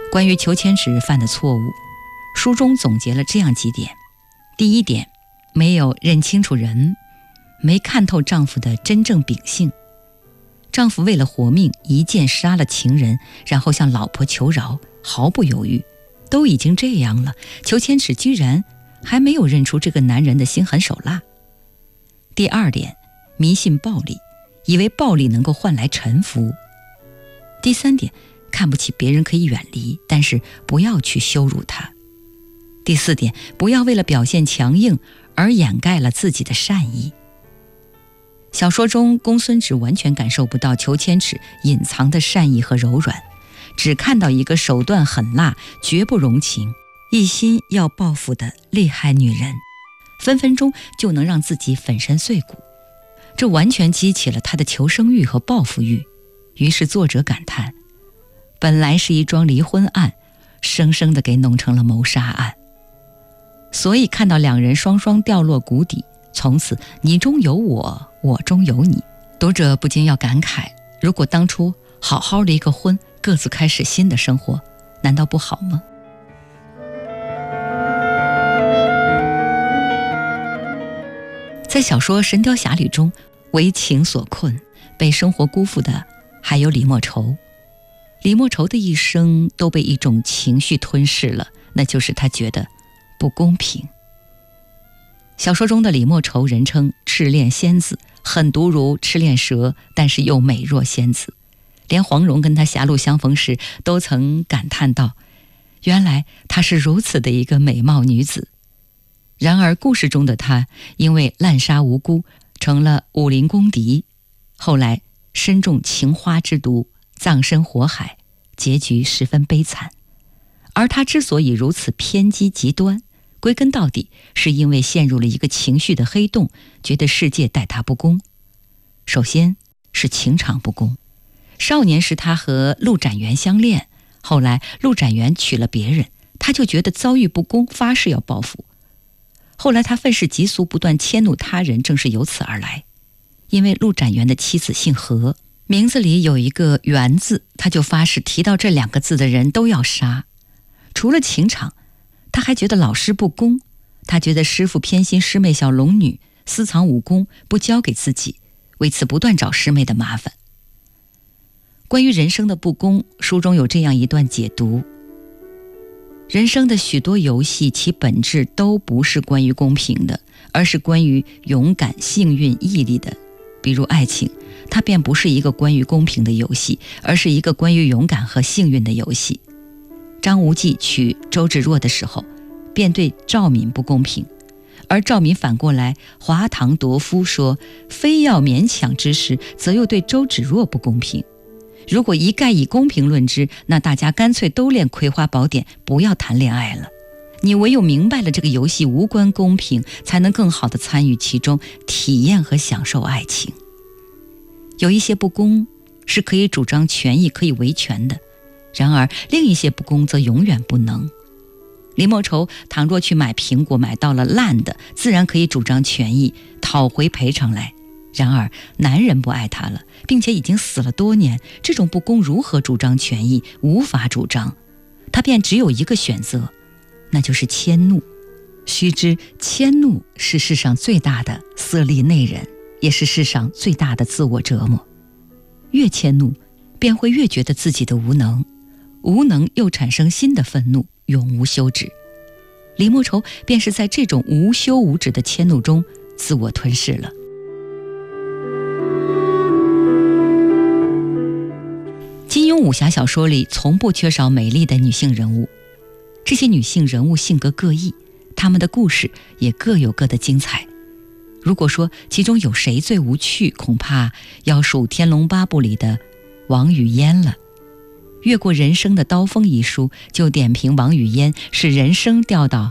关于裘千尺犯的错误，书中总结了这样几点。第一点，没有认清楚人，没看透丈夫的真正秉性。丈夫为了活命，一剑杀了情人，然后向老婆求饶，毫不犹豫。都已经这样了，裘千尺居然还没有认出这个男人的心狠手辣。第二点，迷信暴力，以为暴力能够换来臣服。第三点，看不起别人可以远离，但是不要去羞辱他。第四点，不要为了表现强硬而掩盖了自己的善意。小说中，公孙止完全感受不到裘千尺隐藏的善意和柔软，只看到一个手段狠辣、绝不容情、一心要报复的厉害女人，分分钟就能让自己粉身碎骨。这完全激起了他的求生欲和报复欲。于是作者感叹，本来是一桩离婚案，生生地给弄成了谋杀案。所以看到两人双双掉落谷底，从此你中有我，我中有你，读者不禁要感慨，如果当初好好离个婚，各自开始新的生活，难道不好吗？在小说《神雕侠侣》中，为情所困，被生活辜负的还有李莫愁。李莫愁的一生都被一种情绪吞噬了，那就是他觉得不公平。小说中的李莫愁人称赤练仙子，狠毒如赤练蛇，但是又美若仙子。连黄蓉跟她狭路相逢时都曾感叹道，原来她是如此的一个美貌女子。然而故事中的她因为滥杀无辜，成了武林公敌，后来身中情花之毒，葬身火海，结局十分悲惨。而她之所以如此偏激极端，归根到底是因为陷入了一个情绪的黑洞，觉得世界待她不公。首先是情场不公。少年时他和陆展元相恋，后来陆展元娶了别人，他就觉得遭遇不公，发誓要报复。后来他愤世嫉俗，不断迁怒他人，正是由此而来。因为陆展元的妻子姓何，名字里有一个元字，他就发誓提到这两个字的人都要杀。除了情场，他还觉得老师不公，他觉得师父偏心师妹小龙女，私藏武功不交给自己，为此不断找师妹的麻烦。关于人生的不公，书中有这样一段解读：人生的许多游戏，其本质都不是关于公平的，而是关于勇敢、幸运、毅力的。比如爱情，它便不是一个关于公平的游戏，而是一个关于勇敢和幸运的游戏。张无忌娶周芷若的时候，便对赵敏不公平，而赵敏反过来华堂夺夫，说非要勉强之时，则又对周芷若不公平。如果一概以公平论之，那大家干脆都练葵花宝典，不要谈恋爱了。你唯有明白了这个游戏无关公平，才能更好地参与其中，体验和享受爱情。有一些不公是可以主张权益，可以维权的，然而另一些不公则永远不能。李莫愁倘若去买苹果买到了烂的，自然可以主张权益，讨回赔偿来。然而男人不爱她了，并且已经死了多年，这种不公如何主张权益？无法主张，他便只有一个选择，那就是迁怒。须知迁怒是世上最大的色厉内荏，也是世上最大的自我折磨。越迁怒，便会越觉得自己的无能，无能又产生新的愤怒，永无休止。李莫愁便是在这种无休无止的迁怒中自我吞噬了。金庸武侠小说里从不缺少美丽的女性人物，这些女性人物性格各异，她们的故事也各有各的精彩。如果说其中有谁最无趣，恐怕要数《天龙八部》里的王语嫣了。越过人生的刀锋一书，就点评王语嫣使人生掉到